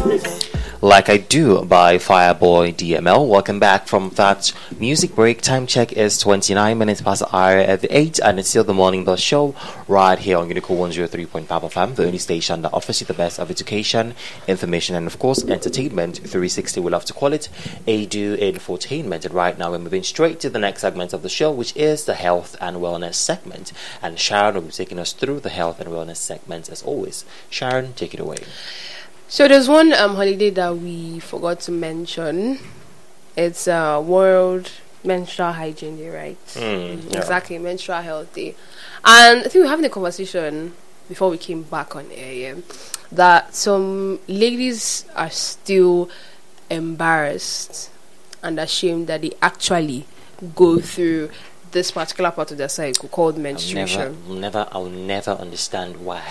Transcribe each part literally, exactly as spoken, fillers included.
Like I Do by Fireboy D M L. Welcome back from that music break. Time check is twenty-nine minutes past the hour at the eight, and it's still the Morning Bell Show right here on Unico one oh three point five F M, the only station that offers you the best of education, information, and of course entertainment three sixty. We love to call it Edu Infotainment. And right now we're moving straight to the next segment of the show, which is the health and wellness segment. And Sharon will be taking us through the health and wellness segment as always. Sharon, take it away. So there's one um, holiday that we forgot to mention. It's uh, World Menstrual Hygiene Day, right? Mm, yeah. Exactly, Menstrual Health Day. And I think we were having a conversation before we came back on air, yeah, that some ladies are still embarrassed and ashamed that they actually go through this particular part of their cycle called menstruation. I'll never, never, I'll never understand why.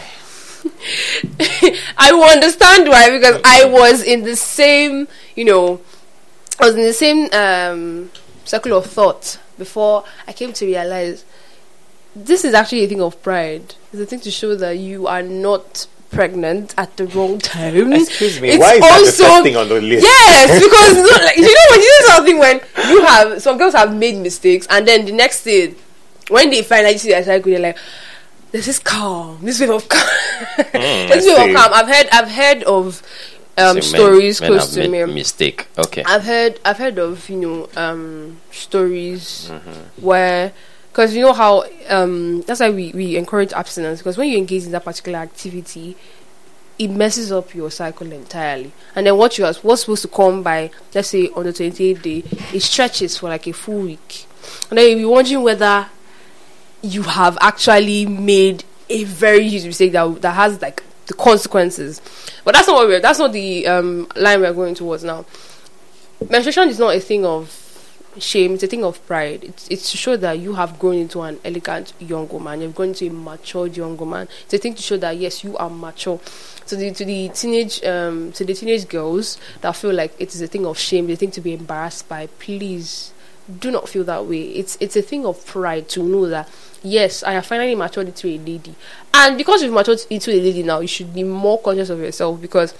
I will understand why, because I was in the same, you know, I was in the same um, circle of thought before I came to realize this is actually a thing of pride. It's a thing to show that you are not pregnant at the wrong time. Excuse me, it's why is also, that the first thing on the list? Yes, because you know, like, you know when you do something, when you have, some girls have made mistakes, and then the next day, when they finally see their cycle, they're like, this is calm. This wave of calm. Mm, this wave of calm. I've heard. I've heard of um, so stories men, men close to me. Mistake. Okay. I've heard. I've heard of you know um, stories Mm-hmm. where, because you know how um, that's why we, we encourage abstinence, because when you engage in that particular activity, it messes up your cycle entirely. And then what you are what's supposed to come by, let's say on the twenty-eighth day, it stretches for like a full week, and then you'll be wondering whether you have actually made a very huge mistake that that has like the consequences. But that's not what we're that's not the um, line we're going towards now. Menstruation is not a thing of shame, it's a thing of pride. It's it's to show that you have grown into an elegant young woman, you've grown into a matured young woman. It's a thing to show that yes, you are mature. To the to the teenage um to the teenage girls that feel like it is a thing of shame, a thing to be embarrassed by, please do not feel that way. It's it's a thing of pride to know that yes, I have finally matured into a lady. And because you've matured into a lady now, you should be more conscious of yourself, because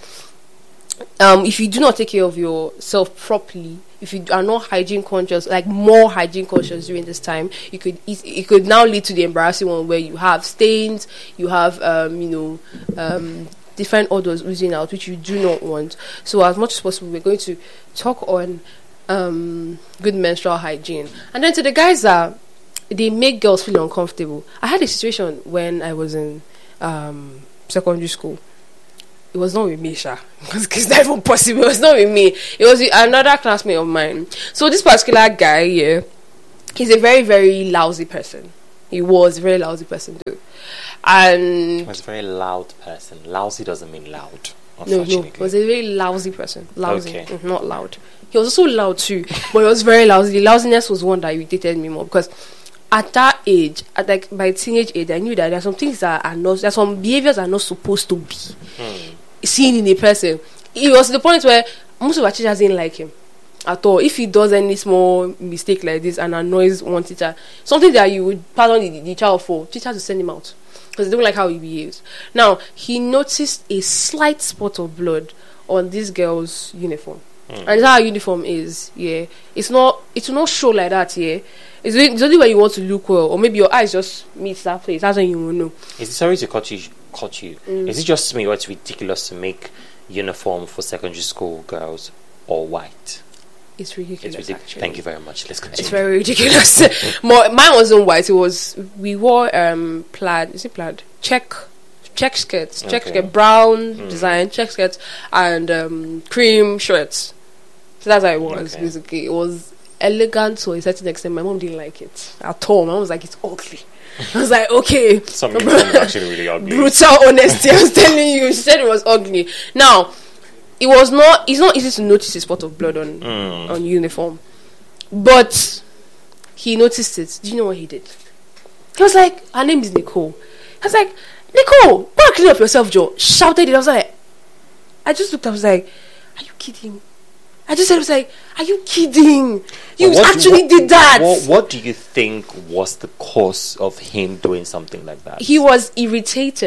um, if you do not take care of yourself properly, if you are not hygiene conscious, like more hygiene conscious during this time, you could it, it could now lead to the embarrassing one where you have stains, you have um, you know um, different odors oozing out, which you do not want. So as much as possible, we're going to talk on um, good menstrual hygiene. And then to the guys that they make girls feel uncomfortable. I had a situation when I was in um, secondary school. It was not with me, Sha, because it's not even possible. It was not with me. It was with another classmate of mine. So this particular guy, yeah, he's a very, very lousy person. He was a very lousy person too, and he was a very loud person. Lousy doesn't mean loud. No, no, he was a very lousy person. Lousy, okay. mm, not loud. He was also loud too, but he was very lousy. The lousiness was one that irritated me more, because at that age, at like my teenage age, I knew that there are some things that are not, there are some behaviors that are not supposed to be hmm. seen in a person. It was to the point where most of our teachers didn't like him at all. If he does any small mistake like this and annoys one teacher, something that you would pardon the, the child for, teachers will send him out because they don't like how he behaves. Now, he noticed a slight spot of blood on this girl's uniform. Hmm. And that's how our uniform is, yeah. It's not, it will not show like that, yeah. It's, it's only when you want to look well, or maybe your eyes just meet that place. That's when you will know. Is it, sorry to cut you, cut you. Mm. Is it just me or it's ridiculous to make uniform for secondary school girls all white? It's ridiculous. It's ridiculous. Thank you very much. Let's continue. It's very ridiculous. More, mine wasn't white. It was, we wore um plaid. Is it plaid? Check, check skirts, check okay. skirt, brown mm. design, check skirts, and um cream shirts. So that's how it was. Okay. Basically, it was elegant to a certain extent. My mom didn't like it at all. My mom was like, it's ugly. I was like, okay. Some of them actually really ugly. Brutal honesty. I was telling you. She said it was ugly. Now, it was not. It's not easy to notice a spot of blood on mm. on uniform, but he noticed it. Do you know what he did? He was like, her name is Nicole. I was like, Nicole, go and clean up yourself, Joe. Shouted it. I was like, I just looked. I was like, are you kidding? I just said, I was like, are you kidding? You what, actually what, did that. What, what do you think was the cause of him doing something like that? He was irritated.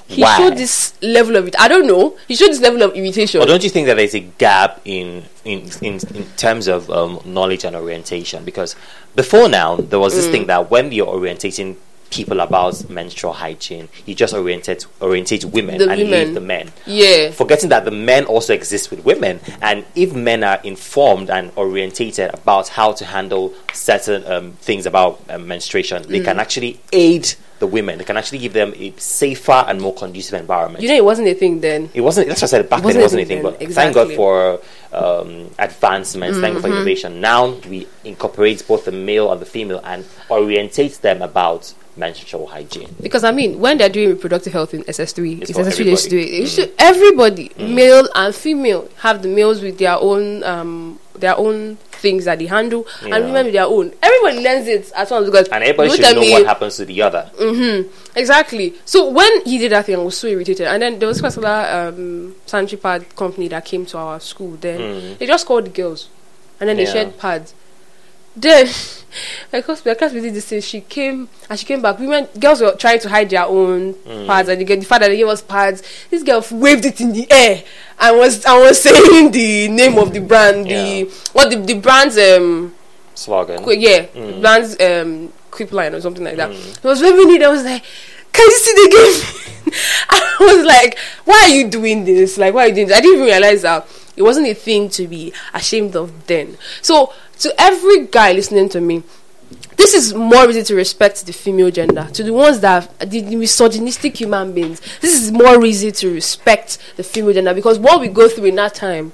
he Why? showed this level of it. I don't know. He showed this level of irritation. Or don't you think that there's a gap in in in, in terms of um, knowledge and orientation? Because before now, there was this Mm. thing that when you're orientating people about menstrual hygiene, you just orientate orientate women The and women. leave the men. Yeah. Forgetting that the men also exist with women, and if men are informed and orientated about how to handle certain um, things about um, menstruation, they Mm. can actually aid the women. They can actually give them a safer and more conducive environment. You know, it wasn't a thing then. It wasn't. That's what I said back It then. It wasn't wasn't anything. then, But exactly. thank God for um, advancements. Thank God for innovation. Now we incorporate both the male and the female and orientate them about menstrual hygiene. Because I mean, when they're doing reproductive health in S S three, It's it's, for S S three they should do it. everybody. It should, everybody, male and female, have the males with their own um their own things that they handle, Yeah. and women with their own. Everybody learns it at once because And everybody don't should tell know me- what happens to the other. Mm-hmm. Exactly. So when he did that thing, I was so irritated. And then there was a particular um, sanitary pad company that came to our school. Then Mm. they just called the girls, and then they Yeah. shared pads. Then my class, my class did this thing. She came and she came back. Women, girls were trying to hide their own Mm. pads, and the, the fact that they gave us pads. This girl waved it in the air and was I was saying the name of the brand, Yeah. the what the the brand's um. Slogan. Qu- yeah, Mm. Lance um, Quip line or something like that. Mm. It was waving it. I was like, "Can you see the game?" I was like, "Why are you doing this? Like, why are you doing this?" I didn't even realize that it wasn't a thing to be ashamed of then. So, to every guy listening to me, this is more easy to respect the female gender. To the ones that are the, the misogynistic human beings, this is more easy to respect the female gender because what we go through in that time.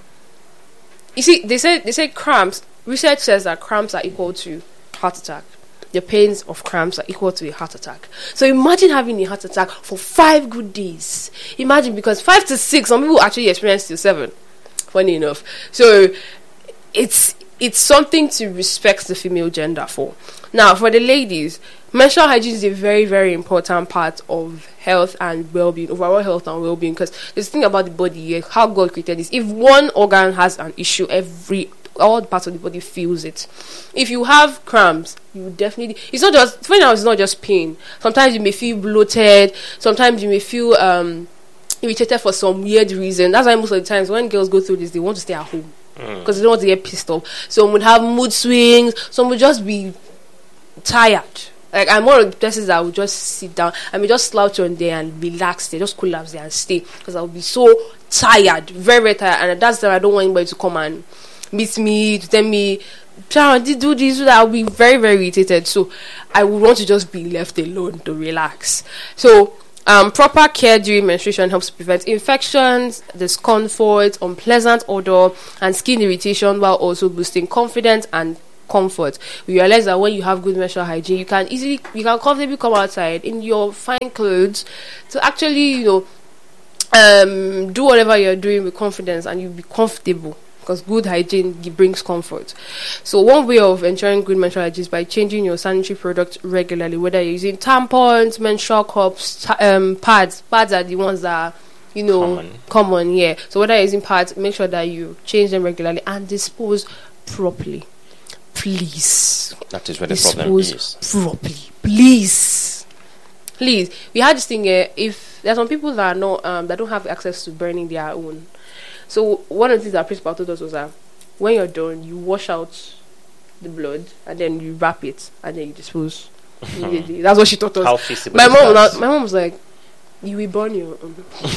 You see, they say they say cramps. Research says that cramps are equal to heart attack. The pains of cramps are equal to a heart attack. So imagine having a heart attack for five good days. Imagine, because five to six, some people actually experience till seven. Funny enough. So it's it's something to respect the female gender for. Now, for the ladies, menstrual hygiene is a very, very important part of health and well-being, overall health and well-being. Because the thing about the body, yeah, how God created this. If one organ has an issue, every all parts of the body feels it. If you have cramps, you definitely. It's not just. For now, it's not just pain. Sometimes you may feel bloated. Sometimes you may feel um irritated for some weird reason. That's why most of the times when girls go through this, they want to stay at home because they don't want to get pissed off. Some would have mood swings. Some would just be tired. Like, I'm one of the persons that would just sit down. I mean, just slouch on there and relax there, just collapse there and stay because I would be so tired, very, very tired. And that's why I don't want anybody to come and meet me, to tell me, "Sharon, did do this, do that." I'll be very, very irritated. So I would want to just be left alone to relax. So um, proper care during menstruation helps prevent infections, discomfort, unpleasant odor, and skin irritation, while also boosting confidence and comfort. We realize that when you have good menstrual hygiene, you can easily, you can comfortably come outside in your fine clothes to actually, you know, um, do whatever you're doing with confidence, and you'll be comfortable. Because good hygiene g- brings comfort. So one way of ensuring good menstrual hygiene is by changing your sanitary product regularly, whether you're using tampons, menstrual cups, ta- um, pads. Pads are the ones that are, you know, Common. common, yeah. So whether you're using pads, make sure that you change them regularly and dispose properly. Please. That is where the problem Dispose is. properly. Please. Please. We had this thing here. If there's some people that are not, um, that don't have access to burning their own. So one of the things that principal told us was that when you're done, you wash out the blood and then you wrap it and then you dispose immediately. That's what she taught us. How feasible My is mom, that? was- my mom was like, "You will burn your own."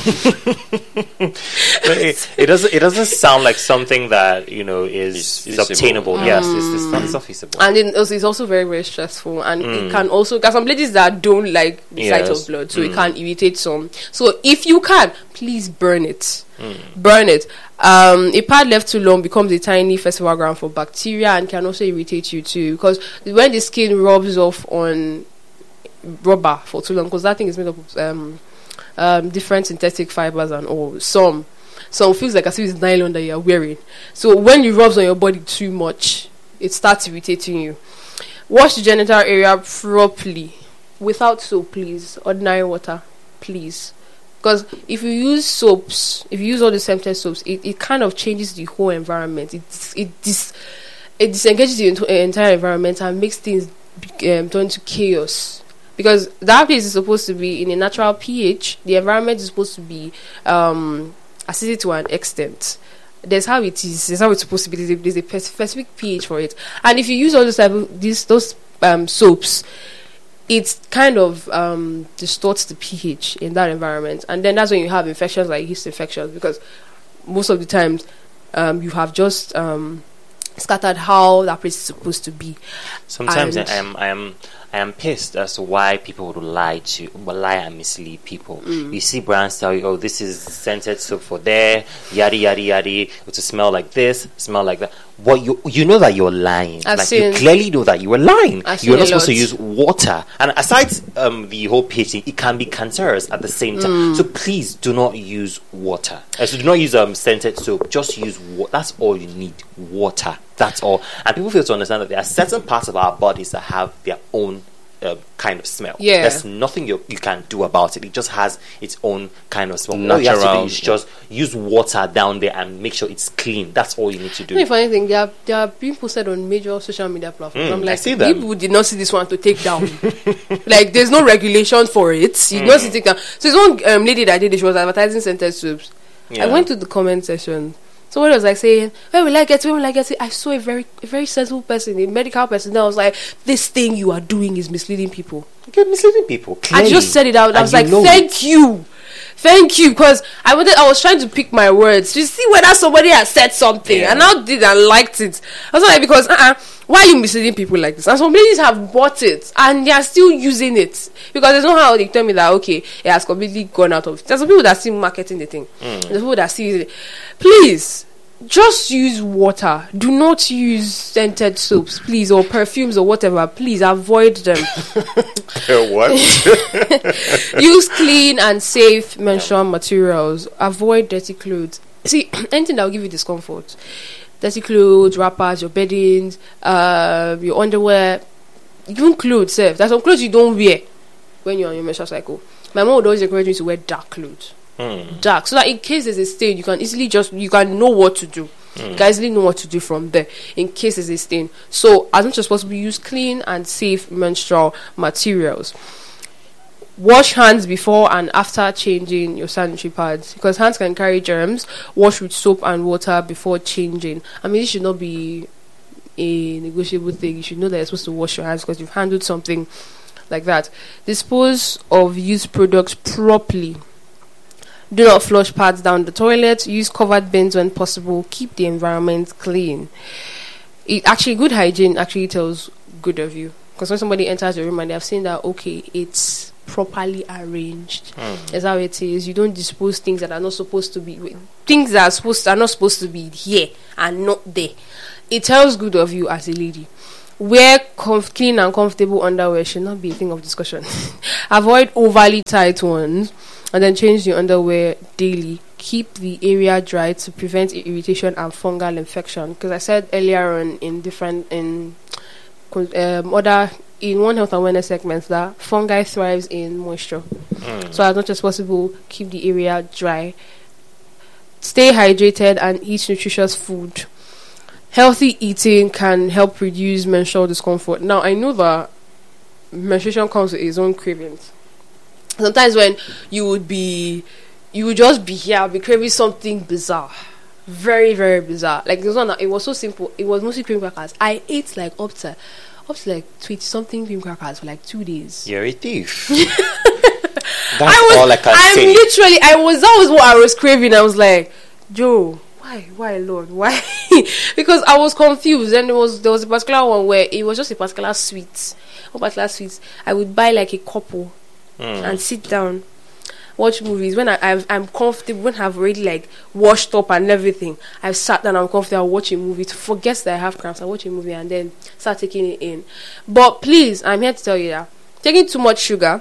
But it, it doesn't. It doesn't sound like something that you know is It's is feasible. obtainable. Yes, it's, it's not. It's not feasible. And then also, it's also very, very stressful. And Mm. it can also, there's some ladies that don't like the sight Yes. of blood, so it Mm. can irritate some. So if you can, please burn it. Mm. Burn it. Um, a pad left too long becomes a tiny festival ground for bacteria and can also irritate you too. Because when the skin rubs off on rubber for too long, because that thing is made up of um, um, different synthetic fibers and all. Some, some feels like as if it's nylon that you're wearing. So when it rubs on your body too much, it starts irritating you. Wash the genital area properly without soap, please. Ordinary water, please. Because if you use soaps, if you use all the scented soaps, it, it kind of changes the whole environment. It it dis, it disengages the ento- entire environment and makes things um, turn to chaos. because that place is supposed to be in a natural pH. The environment is supposed to be um, acidic to an extent. There's how it is. There's how it's supposed to be. There's a, there's a specific pH for it. And if you use all those type of these those um, soaps, it kind of um, distorts the pH in that environment, and then that's when you have infections like yeast infections, because most of the times um, you have just um, scattered how that place is supposed to be. Sometimes And I am I am I am pissed as to why people would lie to lie and mislead people. Mm. You see brands tell you, oh, this is scented soap for there, yada yada yada, it to smell like this, smell like that. What you you know that you're lying. I've like seen- you clearly know that you were lying. I've You're seen not a supposed to lot. use water. And aside um, the whole pH thing, it can be cancerous at the same time. Mm. So please do not use water. Uh, so do not use um scented soap. Just use water. That's all you need. Water. That's all. And people fail to understand that there are certain parts of our bodies that have their own uh, kind of smell. Yeah. There's nothing you, you can do about it. It just has its own kind of smell. All you have to do Natural. is just use water down there and make sure it's clean. That's all you need to do. The funny thing, they are they are being posted on major social media platforms. Mm, I'm I like, see them. people did not see this one to take down. Like, there's no regulation for it. You Mm. not see take down. So there's one um, lady that did it. She was advertising scented soaps. Yeah. I went to the comment section. Someone was like saying, "Where will I get it? Where will I get it?" I saw a very, a very sensible person, a medical person. That was like, "This thing you are doing is misleading people." You're misleading people. I Clearly. just said it out. I And was you like, know "Thank it. you, thank you," because I wanted. I was trying to pick my words to see whether somebody had said something, Yeah. and I did and liked it. I was like, because uh-uh, why are you misleading people like this? And some ladies have bought it and they are still using it, because there's no how they tell me that okay, it has completely gone out of. There's some people that are still marketing the thing. Mm. There's people that see it. Please. Just use water. Do not use scented soaps, please, or perfumes or whatever. Please avoid them. what? Use clean and safe menstrual materials. Avoid dirty clothes. See, anything that will give you discomfort. Dirty clothes, wrappers, your beddings, uh, your underwear, even clothes. Sef. There's some clothes you don't wear when you're on your menstrual cycle. My mom would always encourage me to wear dark clothes. Mm. Dark, so that in case there's a stain, you can easily just you can know what to do. You can easily know what to do from there in case there's a stain. So as much as possible, use clean and safe menstrual materials. Wash hands before and after changing your sanitary pads, because hands can carry germs. Wash with soap and water before changing. I mean, this should not be a negotiable thing. You should know that you're supposed to wash your hands because you've handled something like that. Dispose of used products properly. Do not flush pads down the toilet. Use covered bins when possible. Keep the environment clean. It actually, good hygiene actually tells good of you, because when somebody enters your room and they have seen that okay, it's properly arranged. Mm. That's how it is. You don't dispose things that are not supposed to be. Things that are supposed are not supposed to be here and not there. It tells good of you as a lady. Wear comf- clean and comfortable underwear should not be a thing of discussion. Avoid overly tight ones, and then change your underwear daily. Keep the area dry to prevent irritation and fungal infection. Because I said earlier on in different in um, other in one health awareness segment that fungi thrives in moisture. Mm. So as much as possible, keep the area dry. Stay hydrated and eat nutritious food. Healthy eating can help reduce menstrual discomfort. Now, I know that menstruation comes with its own cravings. Sometimes when you would be, you would just be here, be craving something bizarre. Very, very bizarre. Like, this one, it was so simple. It was mostly cream crackers. I ate like up to, up to like twenty something cream crackers for like two days. You're a thief. That's I was, all I can I'm say. literally, I was, that was what I was craving. I was like, Joe, why, why, Lord, why? Because I was confused. And there was, there was a particular one where it was just a particular sweet. One particular sweet. I would buy like a couple Mm. and sit down, watch movies. When I, I've, I'm comfortable, when I've already like washed up and everything, I've sat down, I'm comfortable, I'll watch a movie to forget that I have cramps. I watch a movie and then start taking it in. But please, I'm here to tell you that taking too much sugar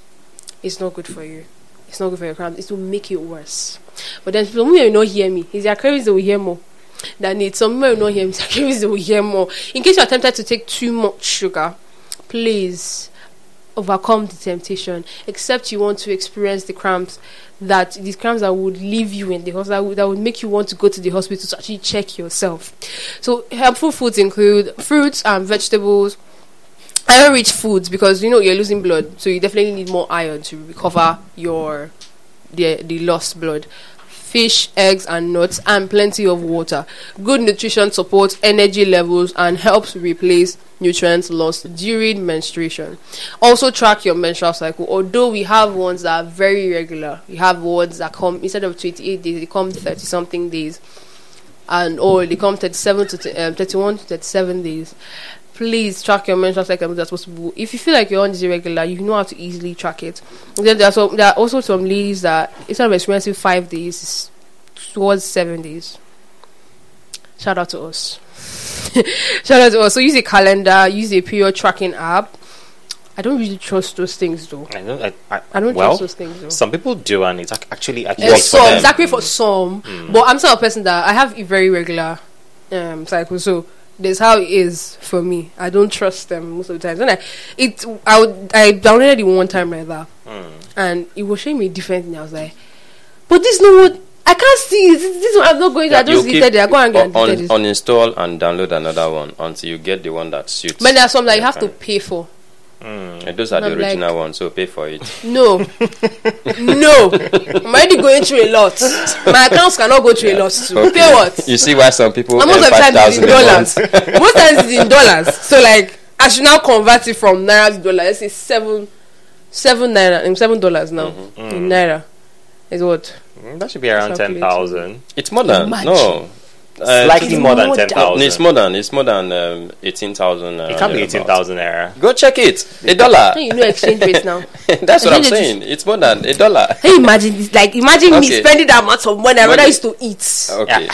is not good for you. It's not good for your cramps. It will make it worse. But then some people will not hear me. It's their cravings they will hear more than it. Some people will not hear me. Their cravings they will hear more. In case you're tempted to take too much sugar, please overcome the temptation, except you want to experience the cramps, that these cramps that would leave you in the hospital, that would, that would make you want to go to the hospital to actually check yourself. So helpful foods include fruits and vegetables, iron-rich foods, because you know you're losing blood, so you definitely need more iron to recover your the the lost blood. Fish, eggs, and nuts, and plenty of water. Good nutrition supports energy levels and helps replace nutrients lost during menstruation. Also, track your menstrual cycle. Although we have ones that are very regular, we have ones that come instead of twenty-eight days, they come thirty something days, and or they come thirty-seven to um, thirty-one to thirty-seven days. Please track your menstrual cycle as much as possible. If you feel like you're on this irregular, you know how to easily track it. And then there are, some, there are also some ladies that instead of experiencing five days, it's towards seven days. Shout out to us. Shout out to us. So use a calendar, use a period tracking app. I don't really trust those things though. I don't. I, I, I don't well, trust those things though. Some people do, and it's ac- actually actually Uh, works for some, them. exactly for some. Mm. But I'm still a person that I have a very regular um, cycle, so that's how it is for me. I don't trust them most of the time. When I it I would I downloaded it one time like that, Mm. and it was showing me a different thing. I was like, but this no what I can't see. This, this one I'm not going to. Yeah, I just you deleted it. I go and get un- deleted it. uninstall and download another one until you get the one that suits. But there are some that you have to time. pay for. Mm. And those are the I'm original like- ones, so pay for it. No, no. I'm already going through a lot. My accounts cannot go through a lot too. Okay. Pay what? You see why some people And most earn of the five time it's in thousand a dollars. month. Most times it's in dollars. So like I should now convert it from naira to dollar. Let's say seven, seven naira, um, seven dollars now in naira. Is what? Mm, That should be around ten Calculating. thousand. It's more than Imagine. no. Uh, Slightly it's more than more ten than- thousand. it's more than it's more than um, eighteen thousand. Uh, It can't be eighteen thousand naira. Go check it. A dollar. You know exchange rates now. That's what I'm Exchange rate saying. It's more than a dollar. Can you imagine this? Like imagine me Okay. spending that much of money I rather Money. used to eat. Okay.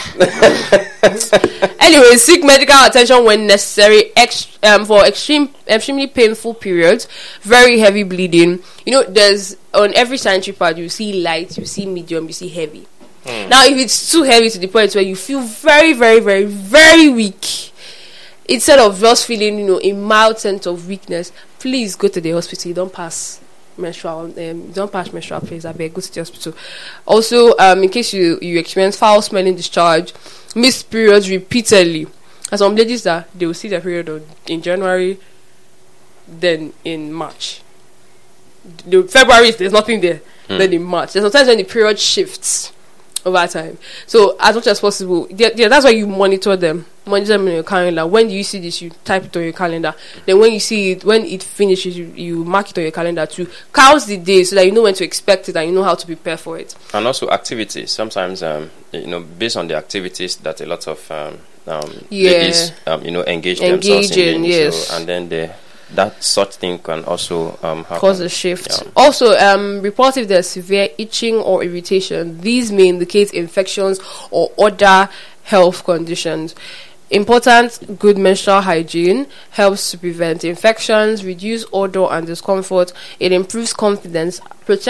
Anyway, seek medical attention when necessary. Ex- um, for extreme, extremely painful periods, very heavy bleeding. You know, there's on every sanitary pad you see light, you see medium, you see heavy. Now, if it's too heavy to the point where you feel very, very, very, very weak, instead of just feeling, you know, a mild sense of weakness, please go to the hospital. You don't pass menstrual, um, don't pass menstrual phase. I beg, go to the hospital. Also, um, in case you you experience foul smelling discharge, missed periods repeatedly. And some ladies that they will see their period on, in January, then in March. The February, if there's nothing there, then in March. There's sometimes when the period shifts over time. So as much as possible, yeah, yeah, that's why you monitor them. Monitor them in your calendar. When do you see this, you type it on your calendar. Then when you see it, when it finishes, you, you mark it on your calendar to count the days so that you know when to expect it and you know how to prepare for it. And also activities. Sometimes, um, you know, based on the activities that a lot of um, um, Yeah. ladies, um, you know, engage themselves Engage in, in. yes. So, and then they, that such thing can also um, happen. Cause a shift. Yeah. Also, um, report if there's severe itching or irritation. These may indicate infections or other health conditions. Important, good menstrual hygiene helps to prevent infections, reduce odor and discomfort. It improves confidence, protects